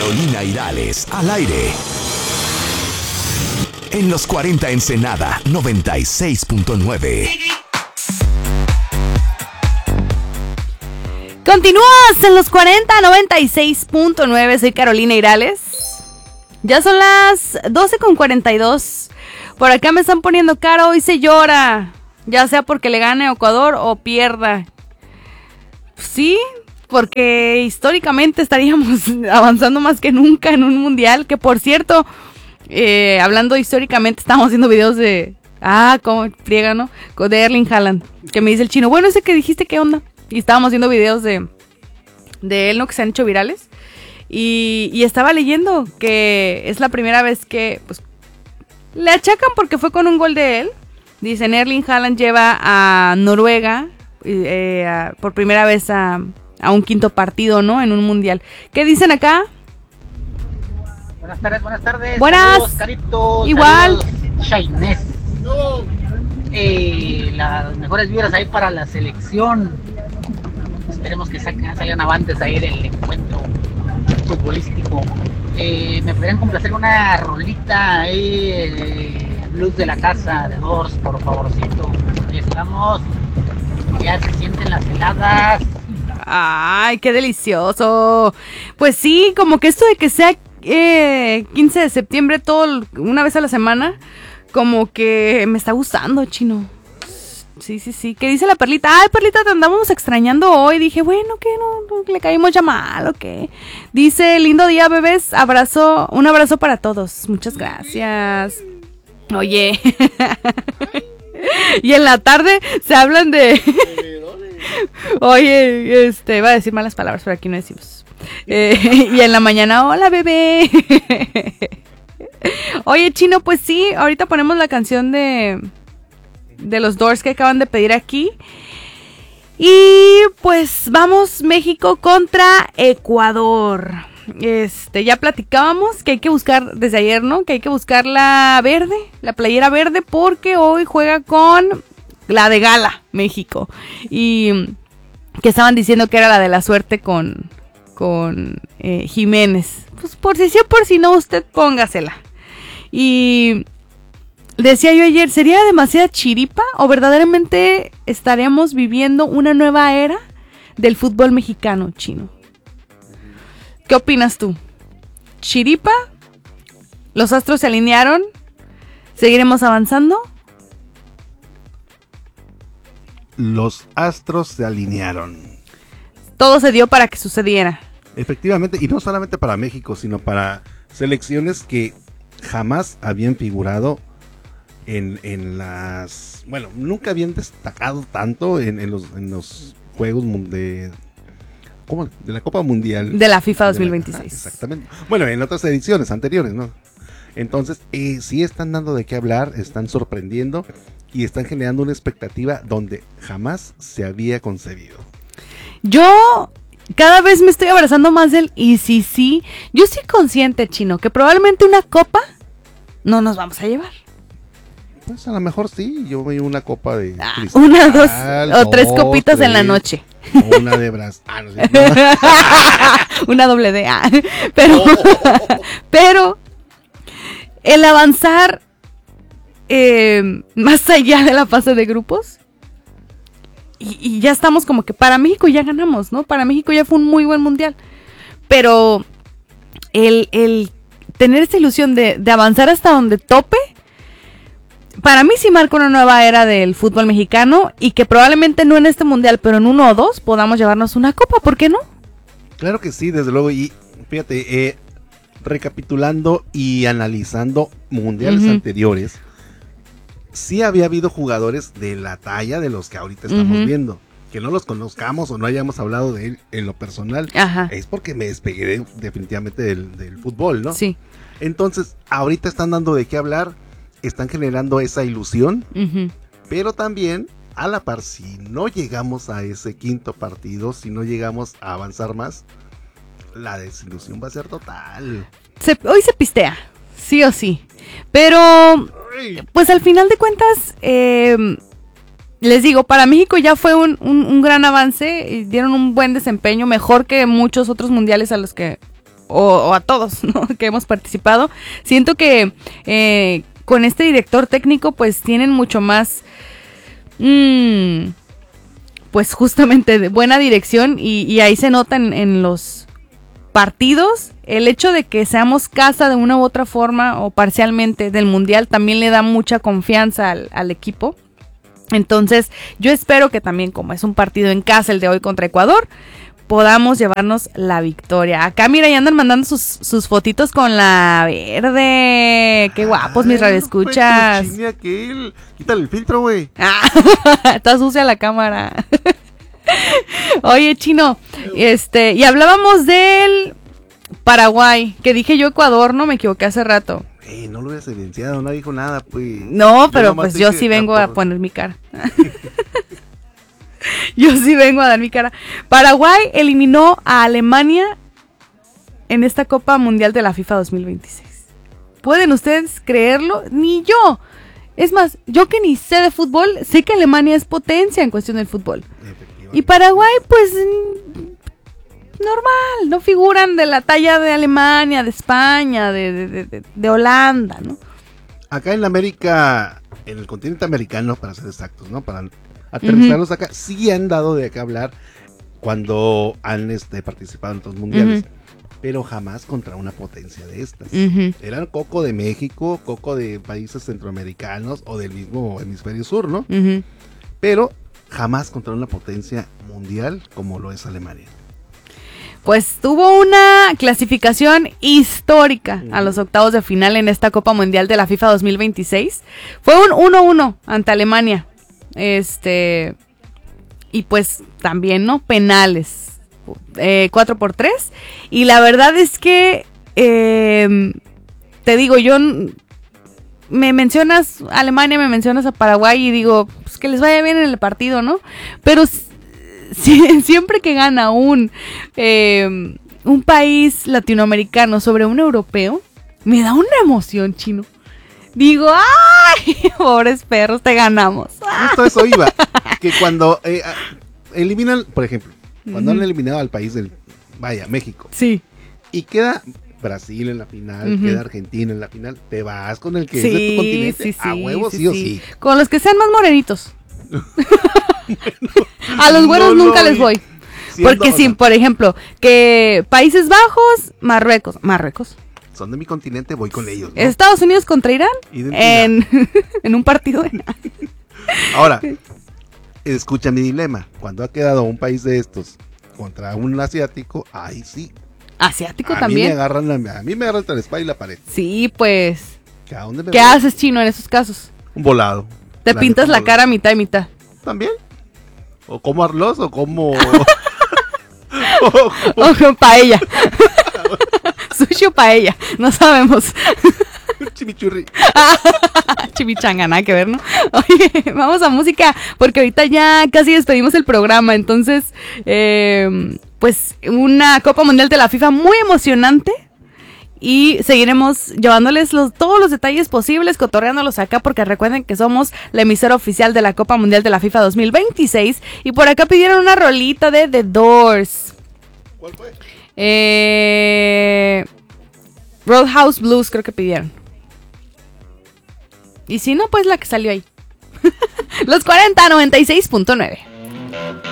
Carolina Irales, al aire. En los 40 Ensenada, 96.9. Continúas en los 40, 96.9. Soy Carolina Irales. Ya son las 12:42. Por acá me están poniendo cara, hoy se llora. Ya sea porque le gane Ecuador o pierda. Sí, porque históricamente estaríamos avanzando más que nunca en un mundial. Que por cierto, hablando históricamente, estamos haciendo videos de... cómo friega, ¿no? De Erling Haaland. Que me dice el chino, bueno, ese que dijiste, ¿qué onda? Y estábamos haciendo videos de él, ¿no? Que se han hecho virales. Y estaba leyendo que es la primera vez que... pues le achacan porque fue con un gol de él. Dicen, Erling Haaland lleva a Noruega por primera vez a un quinto partido, ¿no? En un mundial. ¿Qué dicen acá? Buenas tardes, buenas tardes. Buenas. Saludos, Carito. Igual. Saludos, Shainés. Las mejores vibras ahí para la selección. Esperemos que salgan avantes ahí del encuentro futbolístico. Me podrían complacer una rolita ahí, blues de la casa de Doors, por favorcito. Ahí estamos. Ya se sienten las heladas. ¡Ay, qué delicioso! Pues sí, como que esto de que sea 15 de septiembre una vez a la semana, como que me está gustando, chino. Sí. ¿Qué dice la Perlita? Ay, Perlita, te andamos extrañando hoy. Dije, bueno, ¿qué? ¿No le caímos ya mal o qué? Dice, lindo día, bebés. Un abrazo para todos. Muchas gracias. Oye. Y en la tarde se hablan de... Oye, iba a decir malas palabras, pero aquí no decimos. Y en la mañana, hola, bebé. Oye, chino, pues sí, ahorita ponemos la canción de los Doors que acaban de pedir aquí. Y pues vamos, México contra Ecuador. Ya platicábamos que hay que buscar desde ayer, ¿no? Que hay que buscar la playera verde, porque hoy juega con la de gala, México. Y que estaban diciendo que era la de la suerte con Jiménez. Pues por si sí o por si no, usted póngasela. Y decía yo ayer, ¿sería demasiada chiripa o verdaderamente estaremos viviendo una nueva era del fútbol mexicano, chino? ¿Qué opinas tú? ¿Chiripa? ¿Los astros se alinearon? ¿Seguiremos avanzando? Los astros se alinearon. Todo se dio para que sucediera. Efectivamente, y no solamente para México, sino para selecciones que jamás habían figurado en las... Bueno, nunca habían destacado tanto en los juegos de la Copa Mundial. De la FIFA 2026. Exactamente. Bueno, en otras ediciones anteriores, ¿no? Entonces, sí están dando de qué hablar, están sorprendiendo y están generando una expectativa donde jamás se había concebido. Yo cada vez me estoy abrazando más del y sí. Yo estoy consciente, chino, que probablemente una copa no nos vamos a llevar. Pues a lo mejor sí, yo veo una copa de cristal, una, dos o tres copitas en la noche. Una de Brasil. Una doble D. Pero el avanzar más allá de la fase de grupos y ya estamos como que para México ya ganamos, ¿no? Para México ya fue un muy buen mundial. Pero el tener esta ilusión de avanzar hasta donde tope, para mí sí marca una nueva era del fútbol mexicano y que probablemente no en este mundial, pero en 1 o 2 podamos llevarnos una copa, ¿por qué no? Claro que sí, desde luego. Y fíjate, recapitulando y analizando mundiales anteriores, sí había habido jugadores de la talla de los que ahorita estamos viendo. Que no los conozcamos o no hayamos hablado de él en lo personal, es porque me despegué definitivamente del fútbol, ¿no? Sí. Entonces, ahorita están dando de qué hablar, están generando esa ilusión, pero también, a la par, si no llegamos a ese quinto partido, si no llegamos a avanzar más, la desilusión va a ser total. Hoy se pistea, sí o sí, pero pues al final de cuentas, les digo, para México ya fue un gran avance, dieron un buen desempeño, mejor que muchos otros mundiales a los que o a todos, ¿no? Que hemos participado. Siento que con este director técnico pues tienen mucho más, pues justamente de buena dirección y ahí se nota en los partidos. El hecho de que seamos casa de una u otra forma o parcialmente del mundial también le da mucha confianza al equipo. Entonces yo espero que también, como es un partido en casa el de hoy contra Ecuador, podamos llevarnos la victoria. Acá mira, ya andan mandando sus fotitos con la verde. Qué guapos mis radioescuchas. Quítale el filtro, güey. Está sucia la cámara. Oye, Chino, y hablábamos del Paraguay, que dije yo Ecuador, no me equivoqué hace rato. No lo hubieras evidenciado, no dijo nada, pues. No, pero pues yo sí vengo a poner mi cara. Yo sí vengo a dar mi cara. Paraguay eliminó a Alemania en esta Copa Mundial de la FIFA 2026. ¿Pueden ustedes creerlo? Ni yo. Es más, yo que ni sé de fútbol, sé que Alemania es potencia en cuestión del fútbol. Y Paraguay, pues, normal, no figuran de la talla de Alemania, de España, de Holanda, ¿no? Acá en la América, en el continente americano, para ser exactos, ¿no? Para aterrizarlos acá, sí han dado de qué hablar cuando han participado en otros mundiales, pero jamás contra una potencia de estas. Eran coco de México, coco de países centroamericanos o del mismo hemisferio sur, ¿no? Pero jamás contra una potencia mundial como lo es Alemania. Pues tuvo una clasificación histórica a los octavos de final en esta Copa Mundial de la FIFA 2026. Fue un 1-1 ante Alemania. Y pues también, ¿no? Penales. 4-3. Y la verdad es que, te digo, me mencionas a Alemania, me mencionas a Paraguay y digo, pues que les vaya bien en el partido, ¿no? Pero siempre que gana un país latinoamericano sobre un europeo, me da una emoción, Chino. Digo, ¡ay! Pobres perros, te ganamos. Justo eso iba. Que cuando eliminan, por ejemplo, cuando han eliminado al país México. Sí. Y queda Brasil en la final, queda Argentina en la final, te vas con el que es de tu continente, a huevo, sí o sí. Con los que sean más morenitos. A los güeros nunca les voy. Porque si, por ejemplo, que Países Bajos, Marruecos. Son de mi continente, voy con ellos, ¿no? Estados Unidos contra Irán en un partido. Ahora, escucha mi dilema. Cuando ha quedado un país de estos contra un asiático, ahí sí. Asiático también. A mí me agarran entre la espada y la pared. Sí, pues. ¿Qué haces, Chino, en esos casos? Un volado. Te pintas la cara mitad y mitad. ¿También? ¿O como arroz o como...? o paella. Sushi o paella, no sabemos. Chimichurri. Chimichanga, nada que ver, ¿no? Oye, vamos a música, porque ahorita ya casi despedimos el programa. Entonces, pues una Copa Mundial de la FIFA muy emocionante. Y seguiremos llevándoles todos los detalles posibles, cotorreándolos acá, porque recuerden que somos la emisora oficial de la Copa Mundial de la FIFA 2026. Y por acá pidieron una rolita de The Doors. ¿Cuál fue? Roadhouse Blues creo que pidieron. Y si no, pues la que salió ahí. Los 40, 96.9.